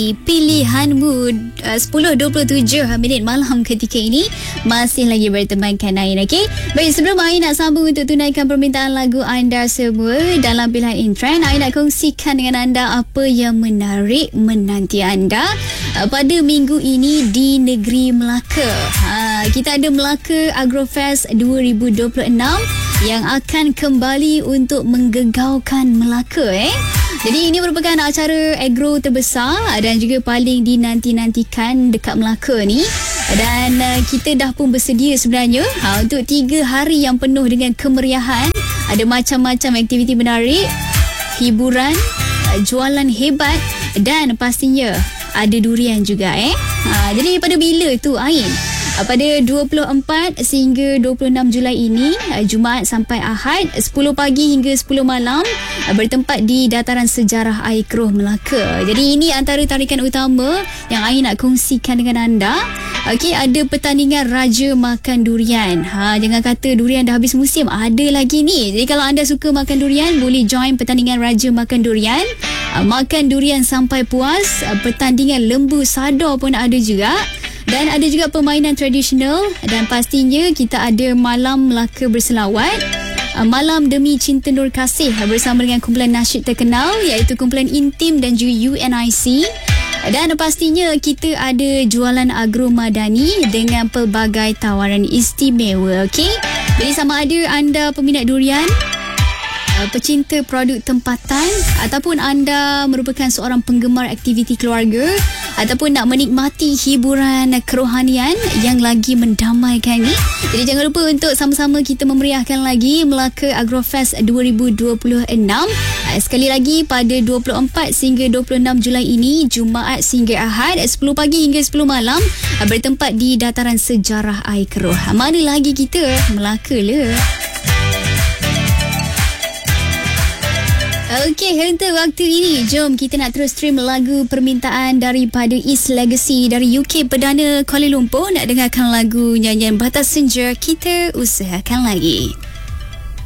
Pilihanmu 10.27 minit malam ketika ini masih lagi bertemankan Ain. Okay? Baik, sebelum Ain nak sambung untuk tunaikan permintaan lagu anda semua dalam pilihan in trend, Ain nak kongsikan dengan anda apa yang menarik menanti anda pada minggu ini di negeri Melaka. Kita ada Melaka Agrofest 2026 yang akan kembali untuk menggegaukan Melaka. Jadi ini merupakan acara agro terbesar dan juga paling dinanti-nantikan dekat Melaka ni. Dan kita dah pun bersedia sebenarnya untuk 3 hari yang penuh dengan kemeriahan. Ada macam-macam aktiviti menarik, hiburan, jualan hebat dan pastinya ada durian juga. Jadi pada bila tu Ain? Pada 24 sehingga 26 Julai ini, Jumaat sampai Ahad, 10 pagi hingga 10 malam, bertempat di Dataran Sejarah Air Keruh Melaka. Jadi ini antara tarikan utama yang Ain nak kongsikan dengan anda. Okey, ada pertandingan Raja Makan Durian. Jangan kata durian dah habis musim, ada lagi ni. Jadi kalau anda suka makan durian, boleh join pertandingan Raja Makan Durian. Makan durian sampai puas. Pertandingan lembu sadar pun ada juga. Dan ada juga permainan tradisional dan pastinya kita ada Malam Melaka Berselawat, Malam Demi Cinta Nur Kasih bersama dengan kumpulan nasyid terkenal iaitu kumpulan Intim dan juga UNIC. Dan pastinya kita ada jualan agro madani dengan pelbagai tawaran istimewa. Okey, jadi sama ada anda peminat durian, pecinta produk tempatan, ataupun anda merupakan seorang penggemar aktiviti keluarga, ataupun nak menikmati hiburan kerohanian yang lagi mendamaikan ni. Jadi jangan lupa untuk sama-sama kita memeriahkan lagi Melaka Agrofest 2026. Sekali lagi pada 24 sehingga 26 Julai ini, Jumaat sehingga Ahad, 10 pagi hingga 10 malam, bertempat di Dataran Sejarah Air Keruh. Mana lagi kita? Melaka lah. Okey, untuk waktu ini, jom kita nak terus stream lagu permintaan daripada East Legacy dari UK Perdana Kuala Lumpur. Nak dengarkan lagu nyanyian Batas Senja, kita usahakan lagi.